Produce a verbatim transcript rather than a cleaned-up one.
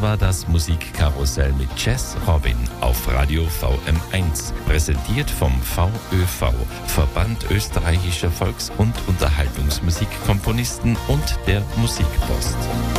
war das Musikkarussell mit Jazz Robin auf Radio V M eins, präsentiert vom V Ö V, Verband österreichischer Volks- und Unterhaltungsmusikkomponisten und der Musikpost.